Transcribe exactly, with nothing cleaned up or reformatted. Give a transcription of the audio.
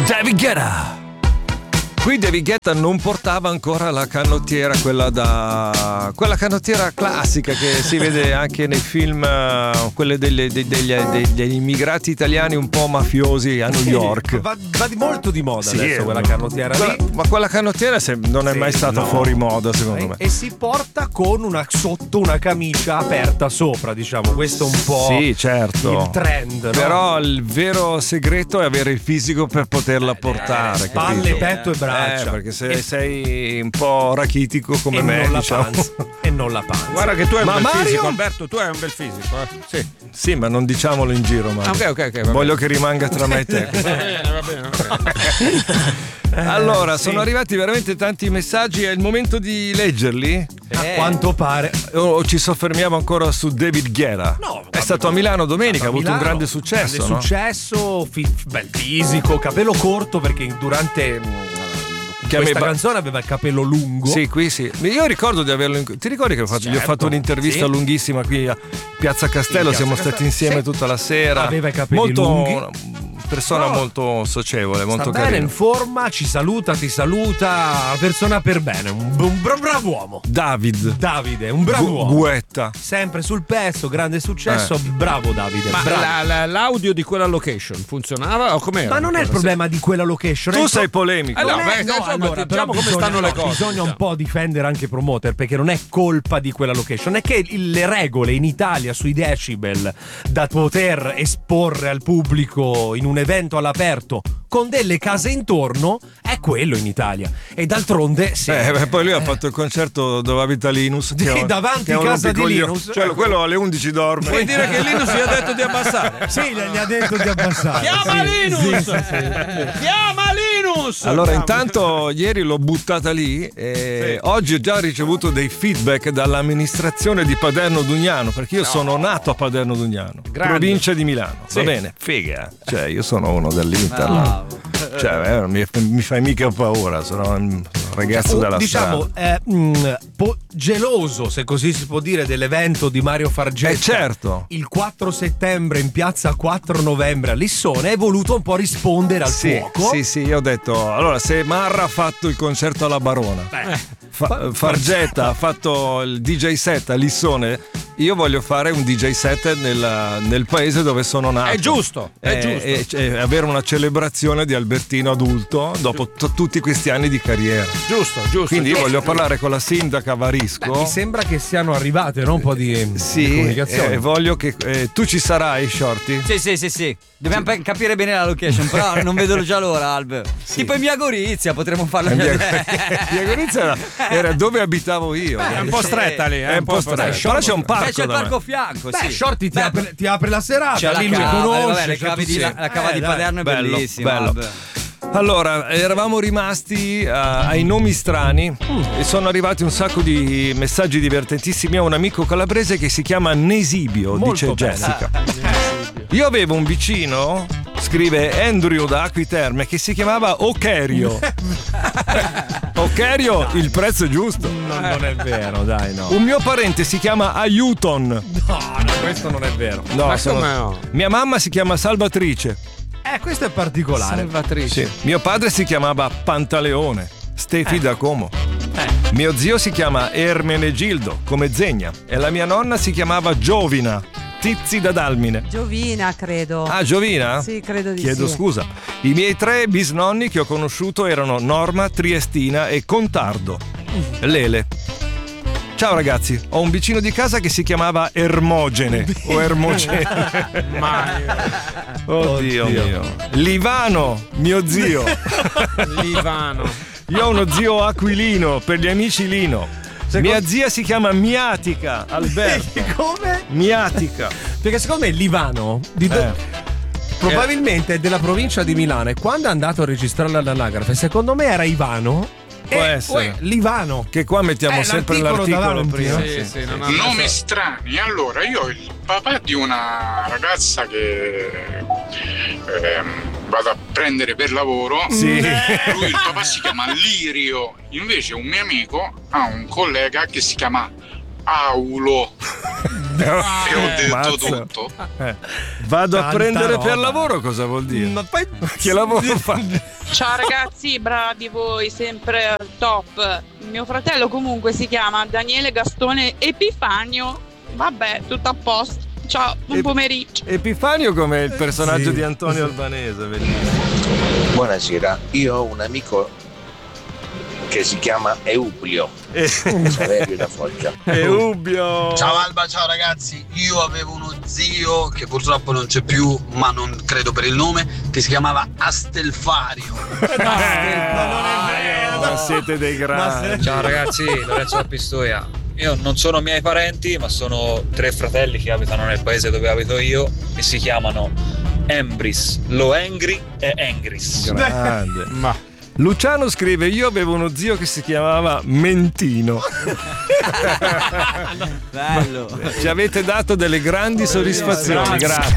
David Guetta. Qui David Guetta non portava ancora la canottiera, quella da quella canottiera classica che si vede anche nei film, uh, quelle delle, degli, degli, degli immigrati italiani un po' mafiosi a New York. Va, va di molto di moda sì, adesso quella canottiera quella, lì. ma quella canottiera se, non è sì, mai stata no. fuori moda secondo e, me. E si porta con una sotto una camicia aperta sopra, diciamo, questo è un po' sì, certo. il trend, no? Però il vero segreto è avere il fisico per poterla portare. Eh, spalle, petto e braccia. Eh, perché se e sei un po' rachitico come e me, non la diciamo. panza, e non la panza. Guarda che tu hai un ma bel Mario... fisico, Alberto, tu hai un bel fisico, eh? Sì. Sì, ma non diciamolo in giro, ma ah, ok, ok, ok. voglio che rimanga tra me e te. Va bene, va bene, va bene. Allora, sì. sono arrivati veramente tanti messaggi, è il momento di leggerli? A quanto pare. O ci soffermiamo ancora su David Guetta? No, è stato a Milano domenica, ha avuto Milano, un grande successo, grande no? successo, fi- bel fisico, capello corto perché durante Che questa a me ba- canzone aveva il capello lungo. Sì, qui sì. Io ricordo di averlo. In... Ti ricordi che ho fatto, certo, gli ho fatto un'intervista sì. lunghissima qui a Piazza Castello? In Piazza Siamo Castello. stati insieme Sì. tutta la sera. Aveva i capelli molto, lunghi. Persona No. molto socievole, molto Sta bene, carina. in forma, ci saluta, ti saluta, persona per bene, un, un bra- bravo uomo. David. Davide, un bravo Gu- uomo. Guetta. Sempre sul pezzo, grande successo, Eh. bravo Davide. Ma bravo. la, la, l'audio di quella location funzionava o com'era? Ma non è il problema di quella location. Tu è il sei pro- polemico. Eh, no, Non è- beh, no, insomma, allora, diciamo però come stanno le cose, Bisogna un diciamo. po' difendere anche i promoter perché non è colpa di quella location, è che il- le regole in Italia sui decibel da poter esporre al pubblico in un evento all'aperto con delle case intorno è quello in Italia. E d'altronde sì. Eh, beh, poi lui ha fatto il concerto dove abita Linus. Di- che è un- davanti che è un casa di rompicoglioni. Linus. Cioè, quello alle undici dorme. Vuoi dire che Linus gli ha detto di abbassare? Sì, gli ha detto di abbassare. Chiama Sì, Linus! sì, sì, sì. Chiama Linus! Allora, Chiama. intanto ieri l'ho buttata lì e oggi ho già ricevuto dei feedback dall'amministrazione di Paderno Dugnano, perché io sono nato a Paderno Dugnano, Grande. provincia di Milano. Sì. Va bene, figa. Cioè, io sono uno dell'Inter. no? Cioè, eh, mi, mi fai mica paura, sono un ragazzo Oh, della diciamo strada. eh, mh, po- geloso, se così si può dire, dell'evento di Mario Fargetta. Eh, certo. Il quattro settembre in piazza quattro novembre a Lissone, hai voluto un po' rispondere al Sì, fuoco. sì, sì, io ho detto, allora se Marra ha fatto il concerto alla Barona, Fa- Fargetta ha fatto il D J set a Lissone, io voglio fare un D J set nel, nel paese dove sono nato. È giusto, è Eh, giusto. e- e avere una celebrazione di Albertino adulto dopo t- tutti questi anni di carriera. Giusto, giusto. Quindi io giusto. voglio parlare con la sindaca Varisco. Mi sembra che siano arrivate, no? Un po' di, di Sì, comunicazione. e voglio che eh, tu ci sarai, Shorty? Sì, sì, sì, sì. Dobbiamo pe- capire bene la location, però non vedo già l'ora, Albe. Tipo in via Gorizia, potremmo farlo. Eh, Via Via Gorizia era, era dove abitavo io. È un po' stretta lì, È un po' stretta. Però c'è un parco. Beh, c'è il da me. parco a fianco, Beh, sì. Shorty ti, Beh, apre, ti apre la serata, c'è la lì lui cava, conosce. vabbè, le cioè, cavi tu di- sei- la cava Eh, di dai. Paderno è bello, bellissima. bello. Albe. Allora, eravamo rimasti uh, ai nomi strani e sono arrivati un sacco di messaggi divertentissimi a un amico calabrese che si chiama Nesibio, Molto dice bello. Jessica. Io avevo un vicino, scrive Andrew da Acquiterme, che si chiamava Ocherio. Ocherio, il prezzo è giusto. No, non è vero, dai, no. Un mio parente si chiama Aiuton. No, no, questo non è vero. No, Ma sono- come no? Mia mamma si chiama Salvatrice. Eh, questo è particolare. Salvatrice. Sì. Mio padre si chiamava Pantaleone, Stefi da Como. Mio zio si chiama Ermenegildo, come Zegna. E la mia nonna si chiamava Giovina, Tizi da Dalmine. Giovina, credo. Ah, Giovina? Sì, credo di Chiedo sì. scusa. I miei tre bisnonni che ho conosciuto erano Norma, Triestina e Contardo. Lele. Ciao ragazzi, ho un vicino di casa che si chiamava Ermogene o Ermogene. Oddio, Oddio. mio. Livano, mio zio. Livano. Io ho uno zio Aquilino, per gli amici Lino. Mia zia si chiama Miatica, Alberto. Come? Miatica. Perché secondo me Livano di do- Eh. probabilmente è della provincia di Milano e quando è andato a registrare all'anagrafe, secondo me era Ivano. Può e essere. poi Livano. Che qua mettiamo Eh, sempre l'articolo l'articolo davanti, prima. no? Sì, sì, non ha Nomi messo- strani. Allora, io ho il papà di una ragazza che ehm, vado a prendere per lavoro. Sì. Lui, il papà si chiama Lirio. Invece un mio amico ha un collega che si chiama Aulo. che ho detto Mazza. tutto. Eh. Vado Tanta a prendere roba. per lavoro, cosa vuol dire? Ma poi Che lavoro fa? Ciao ragazzi, bravi voi, sempre al top. Mio fratello comunque si chiama Daniele Gastone Epifanio. Vabbè, tutto a posto. Ciao, buon Ep- pomeriggio. Epifanio come il personaggio Sì. di Antonio Albanese, bellissimo. Buonasera, io ho un amico che si chiama Eublio, E- Saverio da Foggia. Eubio. Ciao Alba, ciao ragazzi, io avevo uno zio che purtroppo non c'è più, ma non credo per il nome, che si chiamava Astelfario. Ma siete dei grandi. Ciao ragazzi, Lorenzo da Pistoia. Io non sono miei parenti, ma sono tre fratelli che abitano nel paese dove abito io e si chiamano Embris, Loengri e Engris. Grande. Ma Luciano scrive: io avevo uno zio che si chiamava Mentino. Bello. Ci avete dato delle grandi soddisfazioni, Grazie. grazie.